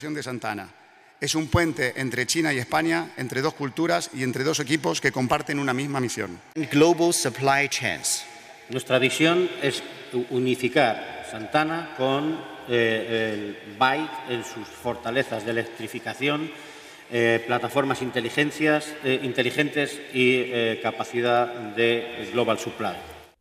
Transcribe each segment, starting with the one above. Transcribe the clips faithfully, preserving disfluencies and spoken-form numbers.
de Santa Ana. Es un puente entre China y España, entre dos culturas y entre dos equipos que comparten una misma misión. Global supply chains. Nuestra visión es unificar Santa Ana con eh, el B Y D en sus fortalezas de electrificación, eh, plataformas inteligencias, eh, inteligentes y eh, capacidad de global supply.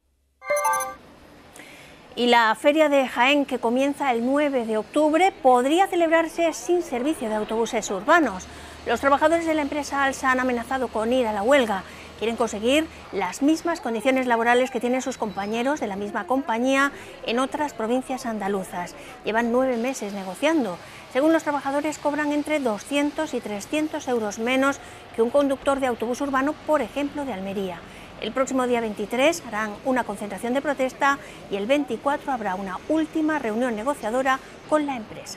Y la Feria de Jaén, que comienza el nueve de octubre, podría celebrarse sin servicio de autobuses urbanos. Los trabajadores de la empresa Alsa han amenazado con ir a la huelga. Quieren conseguir las mismas condiciones laborales que tienen sus compañeros de la misma compañía en otras provincias andaluzas. Llevan nueve meses negociando. Según los trabajadores, cobran entre doscientos y trescientos euros menos que un conductor de autobús urbano, por ejemplo, de Almería. El próximo día veintitrés harán una concentración de protesta y el veinticuatro habrá una última reunión negociadora con la empresa.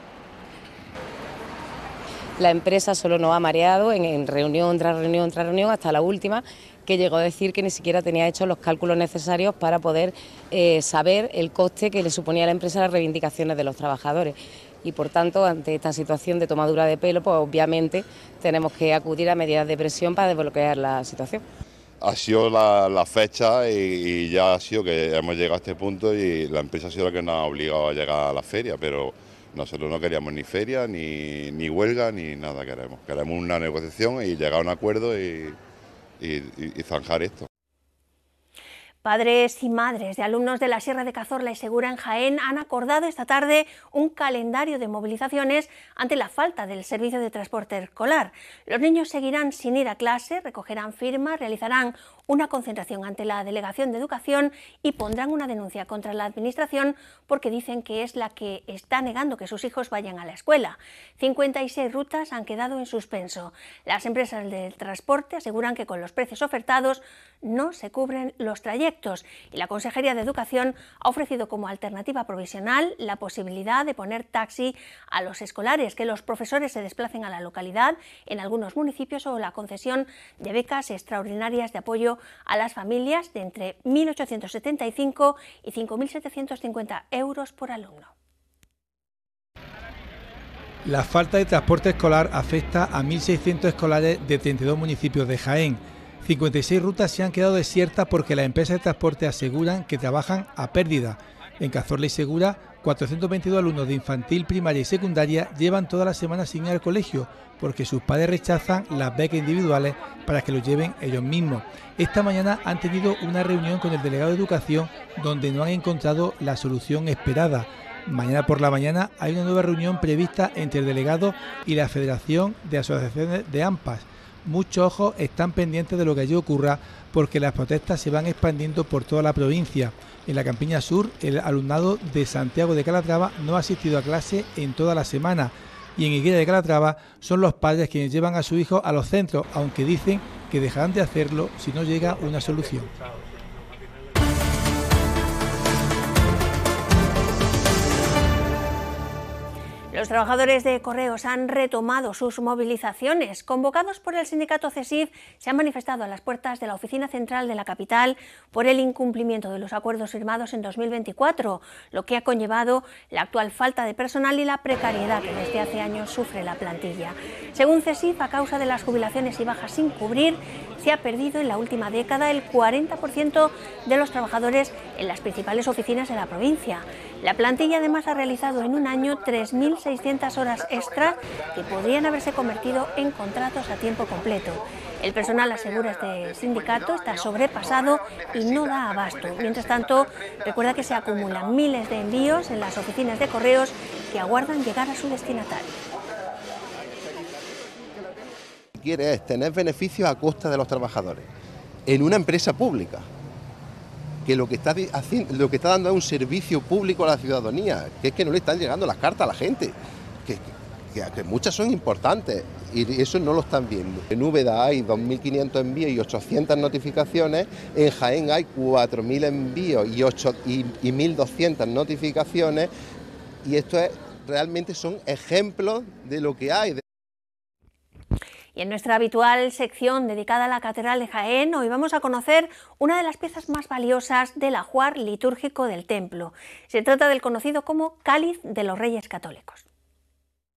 La empresa solo nos ha mareado en, en reunión tras reunión tras reunión hasta la última, que llegó a decir que ni siquiera tenía hechos los cálculos necesarios para poder eh, saber el coste que le suponía a la empresa las reivindicaciones de los trabajadores. Y por tanto, ante esta situación de tomadura de pelo, pues obviamente tenemos que acudir a medidas de presión para desbloquear la situación. Ha sido la, la fecha y, y ya ha sido que hemos llegado a este punto y la empresa ha sido la que nos ha obligado a llegar a la feria, pero nosotros no queríamos ni feria, ni, ni huelga, ni nada queremos. Queremos una negociación y llegar a un acuerdo y, y, y zanjar esto. Padres y madres de alumnos de la Sierra de Cazorla y Segura en Jaén han acordado esta tarde un calendario de movilizaciones ante la falta del servicio de transporte escolar. Los niños seguirán sin ir a clase, recogerán firmas, realizarán una concentración ante la Delegación de Educación y pondrán una denuncia contra la Administración porque dicen que es la que está negando que sus hijos vayan a la escuela. cincuenta y seis rutas han quedado en suspenso. Las empresas del transporte aseguran que con los precios ofertados no se cubren los trayectos y la Consejería de Educación ha ofrecido como alternativa provisional la posibilidad de poner taxi a los escolares, que los profesores se desplacen a la localidad en algunos municipios o la concesión de becas extraordinarias de apoyo a las familias de entre mil ochocientos setenta y cinco y cinco mil setecientos cincuenta euros por alumno. La falta de transporte escolar afecta a mil seiscientos escolares de treinta y dos municipios de Jaén. cincuenta y seis rutas se han quedado desiertas porque las empresas de transporte aseguran que trabajan a pérdida. En Cazorla y Segura, cuatrocientos veintidós alumnos de infantil, primaria y secundaria llevan toda la semana sin ir al colegio porque sus padres rechazan las becas individuales para que los lleven ellos mismos. Esta mañana han tenido una reunión con el delegado de Educación donde no han encontrado la solución esperada. Mañana por la mañana hay una nueva reunión prevista entre el delegado y la Federación de Asociaciones de AMPAs. Muchos ojos están pendientes de lo que allí ocurra porque las protestas se van expandiendo por toda la provincia. En la Campiña Sur, el alumnado de Santiago de Calatrava no ha asistido a clase en toda la semana y en Higuera de Calatrava son los padres quienes llevan a su hijo a los centros, aunque dicen que dejarán de hacerlo si no llega una solución. Los trabajadores de Correos han retomado sus movilizaciones. Convocados por el sindicato CESIF, se han manifestado a las puertas de la oficina central de la capital por el incumplimiento de los acuerdos firmados en dos mil veinticuatro, lo que ha conllevado la actual falta de personal y la precariedad que desde hace años sufre la plantilla. Según CESIF, a causa de las jubilaciones y bajas sin cubrir, se ha perdido en la última década el cuarenta por ciento de los trabajadores en las principales oficinas de la provincia. La plantilla además ha realizado en un año tres mil seiscientas horas extra que podrían haberse convertido en contratos a tiempo completo. El personal, asegura este sindicato, está sobrepasado y no da abasto. Mientras tanto, recuerda que se acumulan miles de envíos en las oficinas de Correos que aguardan llegar a su destinatario. Lo que quiere es tener beneficios a costa de los trabajadores en una empresa pública, que lo que está haciendo, lo que está dando es un servicio público a la ciudadanía, que es que no le están llegando las cartas a la gente, que, que, que muchas son importantes y eso no lo están viendo. En Úbeda hay dos mil quinientos envíos y ochocientas notificaciones, en Jaén hay cuatro mil envíos y, ocho, y, y mil doscientas notificaciones y esto es, realmente son ejemplos de lo que hay. Y en nuestra habitual sección dedicada a la Catedral de Jaén, hoy vamos a conocer una de las piezas más valiosas del ajuar litúrgico del templo. Se trata del conocido como Cáliz de los Reyes Católicos.